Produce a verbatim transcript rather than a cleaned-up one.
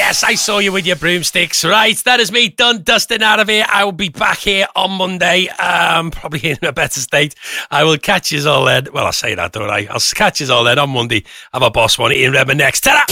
Yes, I saw you with your broomsticks. Right, that is me done, dusting out of here. I will be back here on Monday, um, probably in a better state. I will catch you all then. Well, I say that, don't I? I'll catch you all then on Monday. Have a boss one in Redmond next. Ta-da!